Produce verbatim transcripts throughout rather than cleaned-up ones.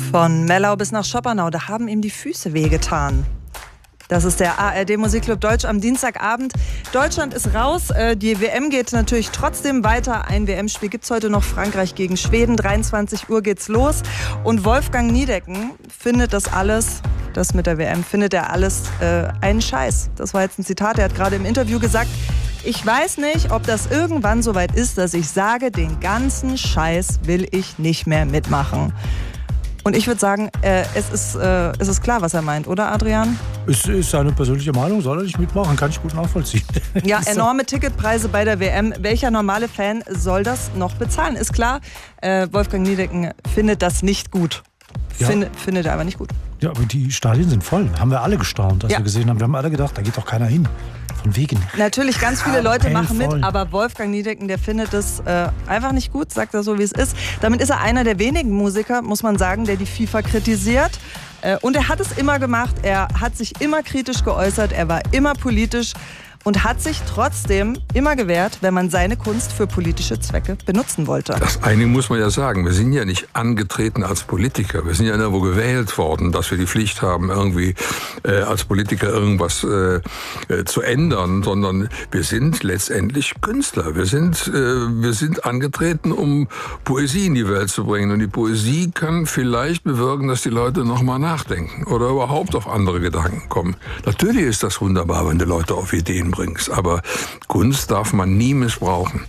Von Mellau bis nach Schoppernau, da haben ihm die Füße wehgetan. Das ist der A R D Musikclub Deutsch am Dienstagabend. Deutschland ist raus. Die W M geht natürlich trotzdem weiter. Ein W M-Spiel gibt es heute noch. Frankreich gegen Schweden. dreiundzwanzig Uhr geht's los. Und Wolfgang Niedecken findet das alles, das mit der W M, findet er alles äh, einen Scheiß. Das war jetzt ein Zitat. Er hat gerade im Interview gesagt, ich weiß nicht, ob das irgendwann so weit ist, dass ich sage, den ganzen Scheiß will ich nicht mehr mitmachen. Und ich würde sagen, äh, es, ist, äh, es ist klar, was er meint, oder Adrian? Es ist seine persönliche Meinung, soll er nicht mitmachen, kann ich gut nachvollziehen. Ja, enorme Ticketpreise bei der W M. Welcher normale Fan soll das noch bezahlen? Ist klar, äh, Wolfgang Niedecken findet das nicht gut. Ja. Find, findet er aber nicht gut. Ja, aber die Stadien sind voll. Haben wir alle gestaunt, als ja. wir gesehen haben. Wir haben alle gedacht, da geht doch keiner hin. Von wegen. Natürlich, ganz viele Leute machen mit, voll. aber Wolfgang Niedecken, der findet es äh, einfach nicht gut, sagt er so, wie es ist. Damit ist er einer der wenigen Musiker, muss man sagen, der die FIFA kritisiert. Äh, und er hat es immer gemacht, er hat sich immer kritisch geäußert, er war immer politisch und hat sich trotzdem immer gewehrt, wenn man seine Kunst für politische Zwecke benutzen wollte. Das eine muss man ja sagen, wir sind ja nicht angetreten als Politiker, wir sind ja irgendwo gewählt worden, dass wir die Pflicht haben, irgendwie äh, als Politiker irgendwas äh, äh, zu ändern, sondern wir sind letztendlich Künstler. Wir sind, äh, wir sind angetreten, um Poesie in die Welt zu bringen. Und die Poesie kann vielleicht bewirken, dass die Leute nochmal nachdenken oder überhaupt auf andere Gedanken kommen. Natürlich ist das wunderbar, wenn die Leute auf Ideen bringst, aber Kunst darf man nie missbrauchen.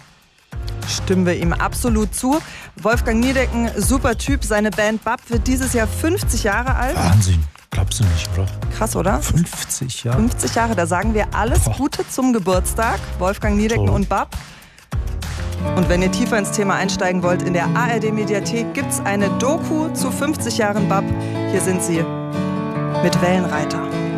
Stimmen wir ihm absolut zu. Wolfgang Niedecken, super Typ. Seine Band B A P wird dieses Jahr fünfzig Jahre alt. Wahnsinn, glaubst du nicht, oder? Krass, oder? fünfzig Jahre. fünfzig Jahre, da sagen wir alles Boah. Gute zum Geburtstag. Wolfgang Niedecken Toll. und B A P. Und wenn ihr tiefer ins Thema einsteigen wollt, in der A R D Mediathek gibt es eine Doku zu fünfzig Jahren B A P. Hier sind sie mit Wellenreiter.